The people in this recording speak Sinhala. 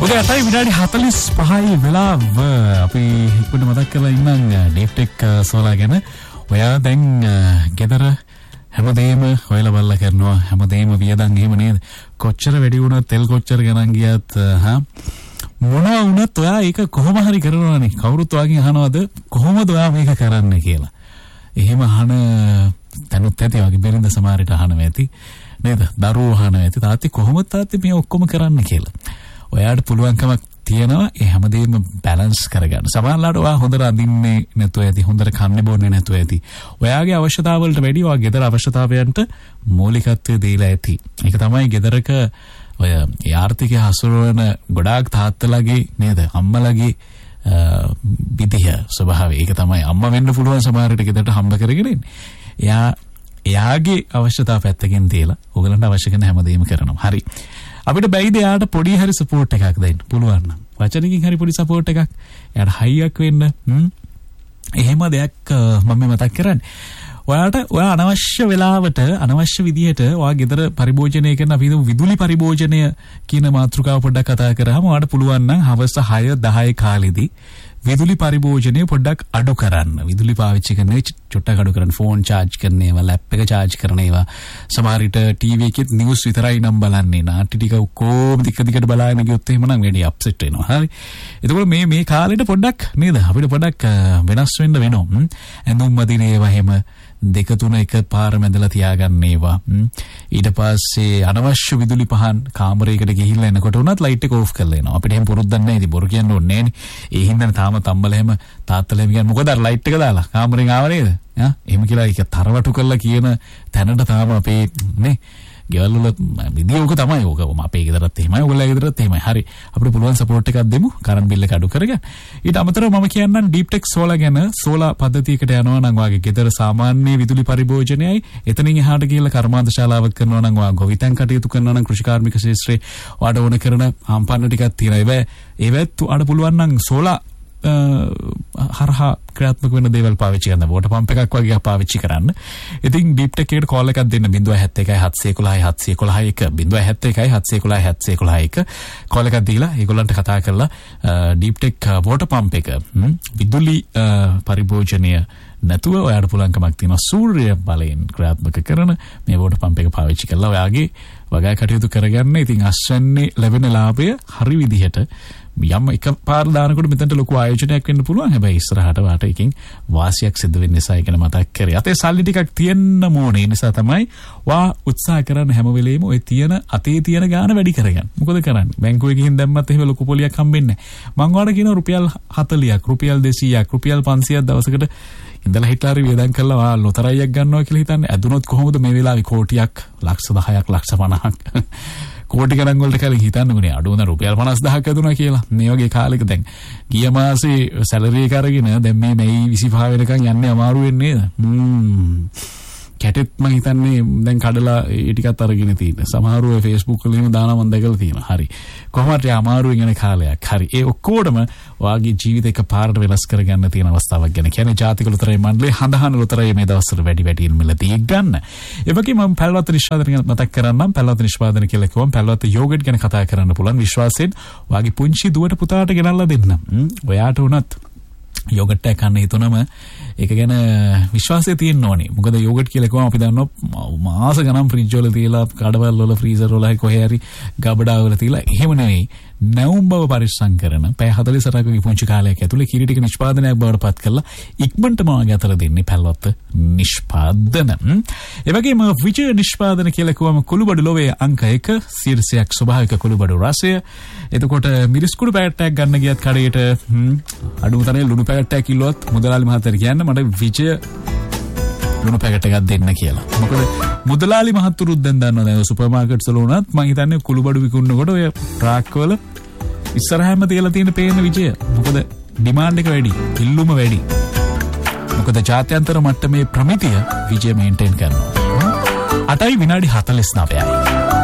උදේ 8යි විනාඩි 45යි වෙලාව. අපි ඉක්මනට මතක් කරලා ඉන්නම් ඩීප්ටෙක් සෝලා ගැන. ඔයා දැන් ගෙදර හැමදේම හොයලා බලලා කරනවා. හැමදේම වියදම් එහෙම නේද? කොච්චර වැඩි වුණත් තෙල් කොච්චර ගණන් ගියත් මොනවා වුණත් ඔයා ඒක කොහොම හරි කරනවානේ. කවුරුත් ඔයාගෙන් අහනවද කොහොමද ඔයා මේක කරන්නේ කියලා. එහෙම අහන තනුත් ඇති වගේ බෙරින්ද සමහරට අහනවා ඇති නේද? දරුවෝ අහනවා ඇති තාත්තේ කොහොමද තාත්තේ මේ ඔක්කොම කරන්න කියලා. ඔයාට පුළුවන්කමක් තියෙනවා ඒ හැමදේම බැලන්ස් කරගන්න. සමහරවිට ඔයා හොඳට අඳින්නේ නැතුව ඇති, හොඳට කන්නේ බොන්නේ නැතුව ඇති. ඔයාගේ අවශ්‍යතාවවලට වැඩි ඔයා ගෙදර අවශ්‍යතාවයන්ට මූලිකත්වය දීලා ඇති. ඒක තමයි ගෙදරක ඔය ආර්ථිකය හසුරවන ගොඩාක් තාත්තලාගේ නේද? අම්මලාගේ විදිහ ස්වභාවය. ඒක තමයි අම්මා වෙන්න පුළුවන් සමහරවිට ගෙදරට හම්බ කරගෙන ඉන්නේ. එයාගේ අවශ්‍යතාව පැත්තකින් තියලා ඔයගලන්ට අවශ්‍ය කරන හැමදේම කරනවා. හරි. අපිට බැයිද එයාට පොඩි හරි සපෝට් එකක් දෙන්න පුළුවන් නම්. වචනකින් හරි පොඩි සපෝට් එකක්. එයාට හයියක් වෙන්න. එහෙම දෙයක් මම මතක් කරන්නේ. ඔයා අනවශ්‍ය වෙලාවට අනවශ්‍ය විදිහට ඔයා ගෙදර පරිභෝජනය කරන අපි විදුලි පරිභෝජනය කියන මාතෘකාව පොඩ්ඩක් කතා කරාම ඔයාට පුළුවන් නම් හවස 6-10 කාලෙදී විදුලි පරිභෝජනය පොඩ්ඩක් අඩු කරන්න. විදුලි පාවිච්චි කරන චුට්ටක් අඩු කරන්න. ෆෝන් charge කරන ඒවා, ලැප් එක charge කරන ඒවා. සමහර විට ටීවී එකෙත් නිවුස් විතරයි නම් බලන්නේ. නාට්‍ය ටික කොහොම දිගට බලාගෙන ගියොත් එහෙම නම් වැඩි අප්සෙට් වෙනවා. හරි. එතකොට මේ කාලෙට පොඩ්ඩක් නේද? අපිට පොඩ්ඩක් වෙනස් වෙන්න වෙනවා. ඇඳුම් මදින ඒවා එහෙම 2-3 එක පාර මැදලා තියාගන්න ඒවා. ඊට පස්සේ අනවශ්‍ය විදුලි පහන් කාමරයකට ගිහිල්ලා එනකොට උනත් ලයිට් එක ඕෆ් කරලා එනවා. අපිට එහෙම පුරුද්දක් නැහැ. ඉතින් බොරු කියන්න ඕනේ නෑනේ. ඒ හින්දානේ තාම තම්බල එහෙම තාත්තලා එහෙම කියන්නේ මොකද අර ලයිට් එක දාලා කාමරෙන් ආව නේද? එහෙම කියලා ඒක තරවටු කරලා කියන තැනට තාම අපේ නේ ගෙවල් වල විදියෝක තමයි ඕක. අපේ ගෙදරත් එහෙමයි, ඔයගොල්ලෝ ගෙදරත් එහෙමයි. හරි. අපිට පුළුවන් සපෝට් එකක් දෙමු. කරන්ට් බිල් එක අඩු කරගන්න. ඊට අමතරව මම කියන්නම් ඩීප්ටෙක් සෝලා ගැන. සෝලා පද්ධතියකට යනවා නම් ඔයාගේ ගෙදර සාමාන්‍ය විදුලි පරිභෝජනයයි එතනින් එහාට ගිහලා කර්මාන්ත ශාලාවක් කරනවා නම් ඔයා ගොවිතැන් කටයුතු කරනවා නම් කෘෂිකාර්මික ශාස්ත්‍රයේ ඔයාට ඕන කරන ආම්පන්න ටිකක් තියෙනවා. ඒවත් ඔයාට පුළුවන් නම් සෝලා හරහා ක්‍රියාත්මක වෙන දේවල් පාවිච්චි කරන්න. වෝටර් පම්ප් එකක් වගේ පාවිච්චි කරන්න. ඉතින් ඩීප්ටෙක් එකට කෝල් එකක් දෙන්න 071 කෝල් එකක් දීලා ඒගොල්ලන්ට කතා කරලා ඩීප්ටෙක් වෝටර් පම්ප් එක විදුලි පරිභෝජනය නැතුව ඔයාට පුළුවන්කමක් තියෙනවා සූර්ය බලයෙන් ක්‍රියාත්මක කරන මේ වෝටර් පම්ප් එක පාවිච්චි කරලා ඔයාගේ වගා කටයුතු කරගන්න. ඉතින් අස්වැන්නේ ලැබෙන ලාභය හරි විදිහට යම් එකපාර දානකොට මෙතනට ලොකු ආයෝජනයක් වෙන්න පුළුවන්. හැබැයි ඉස්සරහට වාට එකකින් වාසියක් සිද්ධ වෙන්න නිසා ඒක මතක් කරේ. අතේ සල්ලි ටිකක් තියෙන්න ඕනේ. ඒ නිසා තමයි වා උත්සාහ කරන්න හැම වෙලෙම ඔය අතේ තියෙන ගාණ වැඩි කරගන්න. මොකද කරන්නේ? බැංකුවේ ගිහින් දැම්මත් එහෙම ලොකු පොලියක් හම්බෙන්නේ නැහැ. මං ඔයාලට කියනවා රුපියල් 40ක්, රුපියල් 200ක්, රුපියල් 500ක් දවසකට ඉඳලා හිටලා හරි වේදම් කරලා වා ලොතරැයියක් ගන්නවා කියලා හිතන්නේ. ඇදුනොත් කොහොමද මේ වෙලාවේ කෝටියක්, ලක්ෂ 10ක්, ලක්ෂ 50ක් කෝටි ගණන් වලට කලින් හිතන්නකනේ අඩු වුණා රුපියල් 50000ක් ඇදුණා කියලා. මේ වගේ කාලෙක දැන් ගිය මාසේ සැලරි එක අරගෙන දැන් මේ 25 වෙනකන් යන්නේ අමාරු වෙන්නේ නේද? කැටෙත් මම හිතන්නේ දැන් කඩලා ඒ ටිකත් අරගෙන තියෙන. සමහරව Facebook වල එහෙම දානවා මම දැකලා තියෙනවා. හරි. කොහොමද අමාරුවෙන් යන කාලයක්. හරි. ඒ ඔක්කොටම ඔයාගේ ජීවිත එකපාරට වෙනස් කරගන්න තියෙන අවස්ථාවක් ගැන කියන්නේ ජාතික ලොතරැයි මණ්ඩලයේ හඳහන ලොතරැයි මේ දවස්වල වැඩියෙන් මිලදී ගන්න. ඒ වගේම මම පැලවත නිෂ්පාදන ගැන මතක් කරන්නම්. පැලවත නිෂ්පාදන කියලා කිව්වම පැලවත යෝගට් ගැන කතා කරන්න පුළුවන්. විශ්වාසයෙන් ඔයාගේ පුංචි දුවට පුතාට ගෙනල්ලා දෙන්න. ඔයාට උනත් යෝගට් එක කන්න හිතුනම ඒක ගැන විශ්වාසය තියෙන්න ඕනේ. මොකද යෝගට් කියලා කිව්වම අපි දන්නවා මාස ගණන් ෆ්‍රිජ් වල තියලා, කඩවල වල, ෆ්‍රීසර් වල කොහේ හරි ගබඩා වල තියලා එහෙම නෙවෙයි. නැවුම් බව පරිස්සම් කරන පැය 48ක පුංචි කාලයක් ඇතුලේ කිරි ටික නිෂ්පාදනයක් බවට පත් කරලා ඉක්මනටම වාගේ අතර දෙන්නේ පැලවත නිෂ්පාදන. ඒ වගේම විජය නිෂ්පාදන කියලා කිව්වම කුළුබඩු ලෝවේ අංක 1 සිරසයක් ස්වභාවික කුළුබඩු රසය. එතකොට මිරිස් කුඩු පැකට් එකක් ගන්න ගියත් කඩේට අඩුම තරමේ ලුණු පැකට් එකක් කිල්ලුවත් මුදලාලි මහත්තයා කියන්නේ මට විජය ලුණු පැකට් එකක් දෙන්න කියලා. මොකද මුදලාලි මහත්තුරුත් දැන් දන්නවා දැන් සුපර් මාකට්ස් වල උනත් මම හිතන්නේ කුළුබඩු විකුණනකොට ඔය ට්‍රක් වල ඉස්සරහම තියලා තියෙන පේන විජය. මොකද ඩිමාන්ඩ් එක වැඩි, ඉල්ලුම වැඩි. මොකද ජාත්‍යන්තර මට්ටමේ ප්‍රමිතිය විජය මේන්ටේන් කරනවා. 8යි විනාඩි 49යි.